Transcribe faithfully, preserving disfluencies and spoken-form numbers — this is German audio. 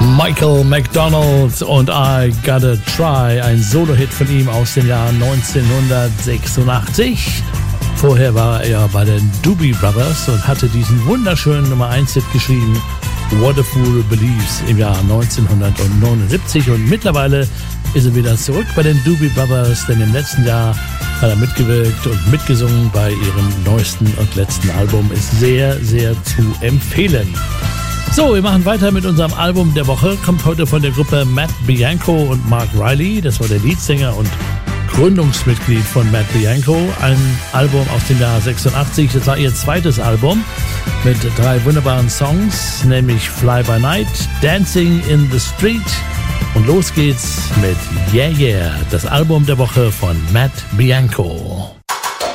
Michael McDonald und I Gotta Try, ein Solo-Hit von ihm aus dem Jahr neunzehnhundertsechsundachtzig. Vorher war er bei den Doobie Brothers und hatte diesen wunderschönen Nummer eins Hit geschrieben, What a Fool Believes, im Jahr neunzehnhundertneunundsiebzig. Und mittlerweile ist er wieder zurück bei den Doobie Brothers, denn im letzten Jahr hat er mitgewirkt und mitgesungen bei ihrem neuesten und letzten Album. Ist sehr, sehr zu empfehlen. So, wir machen weiter mit unserem Album der Woche. Kommt heute von der Gruppe Matt Bianco und Mark Riley. Das war der Leadsänger und Gründungsmitglied von Matt Bianco. Ein Album aus dem Jahr sechsundachtzig. Das war ihr zweites Album mit drei wunderbaren Songs, nämlich Fly by Night, Dancing in the Street und los geht's mit Yeah Yeah, das Album der Woche von Matt Bianco.